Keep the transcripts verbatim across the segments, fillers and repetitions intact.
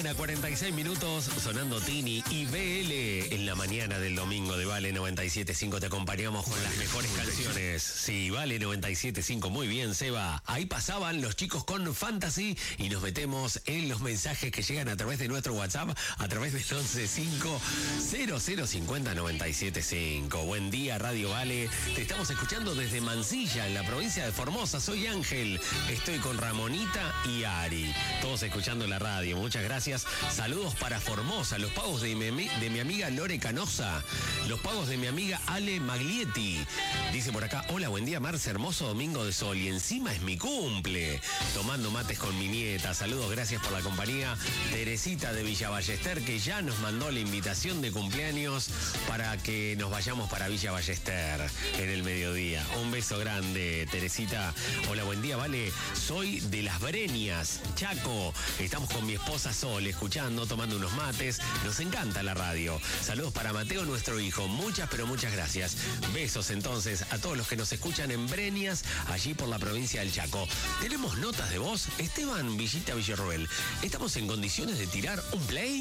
mañana, cuarenta y seis minutos, sonando Tini y B L en la mañana del domingo de Vale noventa y siete punto cinco. Te acompañamos con las mejores canciones. Sí, Vale noventa y siete punto cinco. Muy bien, Seba. Ahí pasaban los chicos con Fantasy y nos metemos en los mensajes que llegan a través de nuestro WhatsApp, a través del once cinco cero cero cincuenta noventa y siete cinco. Buen día, Radio Vale. Te estamos escuchando desde Mansilla, en la provincia de Formosa. Soy Ángel. Estoy con Ramonita y Ari. Todos escuchando la radio. Muchas gracias. Saludos para Formosa. Los pagos de mi, de mi amiga Lore Canosa. Los pagos de mi amiga Ale Maglietti. Dice por acá, hola, buen día, Marce. Hermoso domingo de sol. Y encima es mi cumple. Tomando mates con mi nieta. Saludos, gracias por la compañía. Teresita de Villa Ballester, que ya nos mandó la invitación de cumpleaños para que nos vayamos para Villa Ballester en el mediodía. Un beso grande, Teresita. Hola, buen día, Vale. Soy de Las Breñas, Chaco. Estamos con mi esposa Sol, escuchando, tomando unos mates. Nos encanta la radio. Saludos para Mateo, nuestro hijo. Muchas, pero muchas gracias. Besos entonces a todos los que nos escuchan en Breñas, allí por la provincia del Chaco. Tenemos notas de voz. Esteban Villita Villarroel, ¿estamos en condiciones de tirar un play?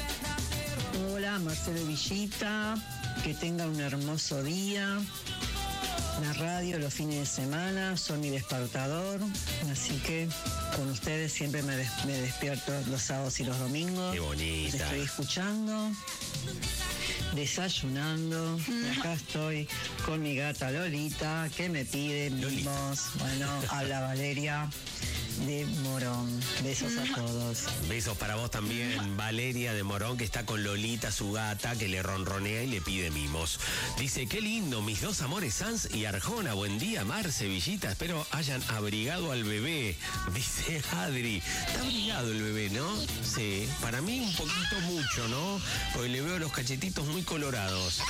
Hola, Marcelo Villita. Que tenga un hermoso día. La radio los fines de semana son mi despertador, así que con ustedes siempre me, des- me despierto los sábados y los domingos. Qué bonita. Les estoy escuchando, desayunando, y acá estoy con mi gata Lolita, que me pide mimos. Bueno, habla Valeria de Morón. Besos a todos. Besos para vos también, Valeria de Morón, que está con Lolita, su gata, que le ronronea y le pide mimos. Dice, qué lindo, mis dos amores, Sanz y Arjona. Buen día, Marce, Villita. Espero hayan abrigado al bebé. Dice Adri. Está abrigado el bebé, ¿no? Sí, para mí un poquito mucho, ¿no? Porque le veo los cachetitos muy colorados.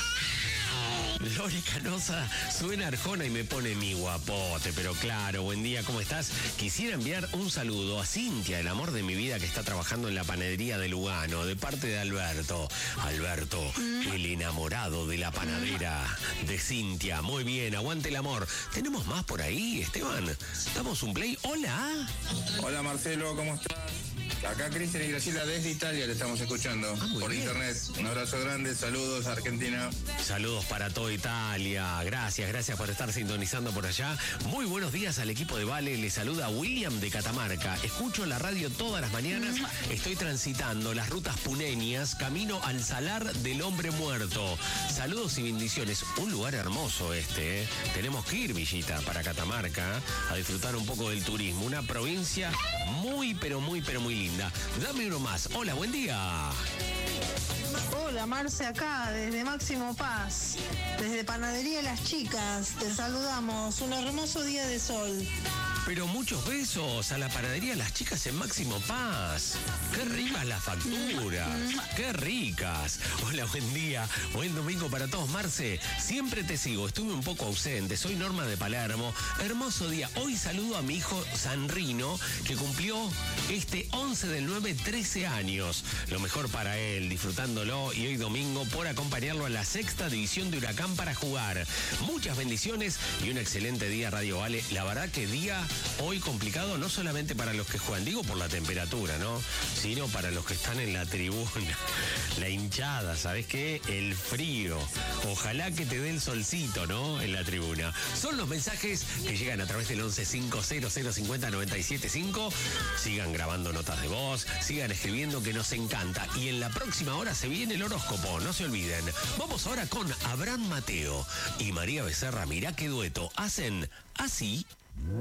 Lori Canosa suena Arjona y me pone mi guapote, pero claro, buen día, ¿cómo estás? Quisiera enviar un saludo a Cintia, el amor de mi vida, que está trabajando en la panadería de Lugano, de parte de Alberto. Alberto, el enamorado de la panadera de Cintia. Muy bien, aguante el amor. ¿Tenemos más por ahí, Esteban? ¿Damos un play? Hola. Hola Marcelo, ¿cómo estás? Acá Cristian y Graciela desde Italia te estamos escuchando Ah, muy por bien. internet. Un abrazo grande, saludos a Argentina. Saludos para toda Italia. Gracias, gracias por estar sintonizando por allá. Muy buenos días al equipo de Vale. Le saluda William de Catamarca. Escucho la radio todas las mañanas. Estoy transitando las rutas puneñas, camino al Salar del Hombre Muerto. Saludos y bendiciones. Un lugar hermoso este, ¿eh? Tenemos que ir, Villita, para Catamarca, a disfrutar un poco del turismo. Una provincia muy, pero muy, pero muy linda. Dame uno más. Hola, buen día. Hola Marce, acá desde Máximo Paz, desde Panadería Las Chicas, te saludamos, un hermoso día de sol. Pero muchos besos a la panadería Las Chicas en Máximo Paz. Qué ricas las facturas. Qué ricas. Hola, buen día. Buen domingo para todos. Marce, siempre te sigo. Estuve un poco ausente. Soy Norma de Palermo. Hermoso día. Hoy saludo a mi hijo Sanrino, que cumplió este once del nueve, trece años. Lo mejor para él, disfrutándolo, y hoy domingo por acompañarlo a la sexta división de Huracán para jugar. Muchas bendiciones y un excelente día, Radio Vale. La verdad que día hoy complicado, no solamente para los que juegan, digo por la temperatura, ¿no? Sino para los que están en la tribuna. La hinchada, ¿sabes qué? El frío. Ojalá que te dé el solcito, ¿no? En la tribuna. Son los mensajes que llegan a través del once cinco cero cero cincuenta noventa y siete cinco. Sigan grabando notas de voz, sigan escribiendo, que nos encanta. Y en la próxima hora se viene el horóscopo, no se olviden. Vamos ahora con Abraham Mateo y María Becerra. Mirá qué dueto. Hacen así.